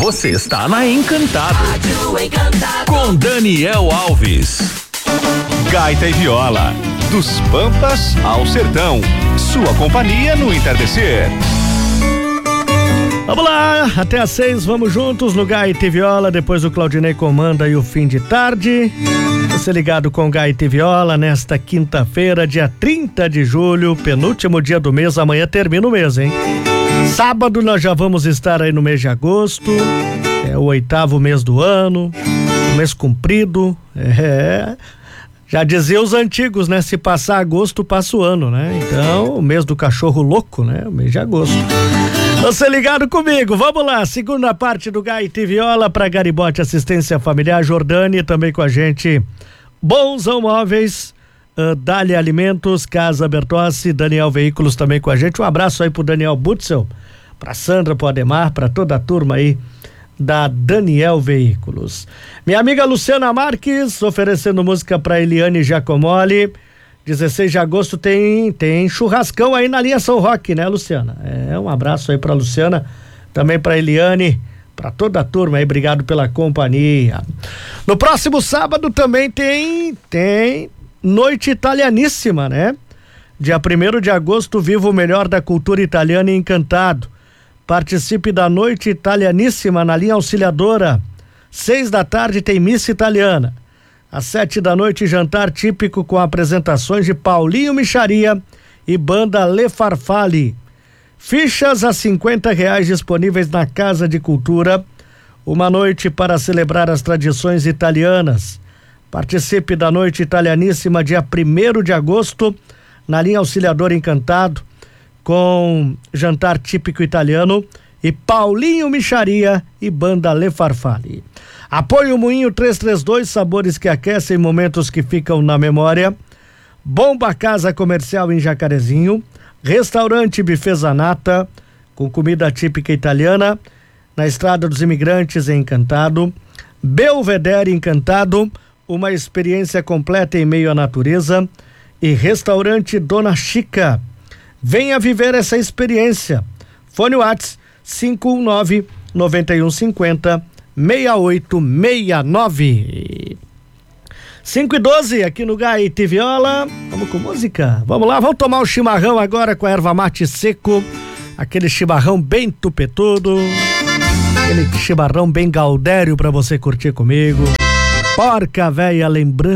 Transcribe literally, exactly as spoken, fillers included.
Você está na Encantado. Com Daniel Alves. Gaita e Viola. Dos Pampas ao Sertão. Sua companhia no entardecer. Vamos lá, até às seis, vamos juntos no Gaita e Viola, depois o Claudinei comanda e o fim de tarde. Você ligado com Gaita e Viola nesta quinta-feira, dia trinta de julho, penúltimo dia do mês, amanhã termina o mês, hein? Sábado nós já vamos estar aí no mês de agosto, é o oitavo mês do ano, um mês comprido, é... Já dizia os antigos, né? Se passar agosto, passa o ano, né? Então, o mês do cachorro louco, né? O mês de agosto. Você ligado comigo, vamos lá, segunda parte do Gaita e Viola para Garibote Assistência Familiar, Jordânia também com a gente, Bonzão Móveis, uh, Dália Alimentos, Casa Bertossi, Daniel Veículos também com a gente, um abraço aí pro Daniel Butzel, pra Sandra, pro Ademar, pra toda a turma aí da Daniel Veículos. Minha amiga Luciana Marques, oferecendo música pra Eliane Giacomoli. dezesseis de agosto tem, tem churrascão aí na linha São Roque, né, Luciana? É, um abraço aí pra Luciana, também pra Eliane, pra toda a turma aí, obrigado pela companhia. No próximo sábado também tem, tem Noite Italianíssima, né? Dia primeiro de agosto, viva o melhor da cultura italiana em Encantado. Participe da Noite Italianíssima na linha Auxiliadora. Seis da tarde tem missa italiana. Às sete da noite, jantar típico com apresentações de Paulinho Micharia e banda Le Farfalle. Fichas a cinquenta reais disponíveis na Casa de Cultura. Uma noite para celebrar as tradições italianas. Participe da Noite Italianíssima, dia primeiro de agosto, na linha Auxiliadora Encantado, com jantar típico italiano e Paulinho Micharia e banda Le Farfalle. Apoio Moinho trezentos e trinta e dois, sabores que aquecem, momentos que ficam na memória. Bomba Casa Comercial em Jacarezinho. Restaurante Buffet Zanata, com comida típica italiana, na Estrada dos Imigrantes em Encantado. Belvedere Encantado, uma experiência completa em meio à natureza. E Restaurante Dona Chica. Venha viver essa experiência. Fone Whats cinco um nove, nove um cinco zero, seis oito seis nove. cinco e doze aqui no Gaita e Viola. Vamos com música? Vamos lá, vamos tomar um chimarrão agora com a erva mate seco. Aquele chimarrão bem tupetudo. Aquele chimarrão bem gaudério pra você curtir comigo. Porca véia lembrando.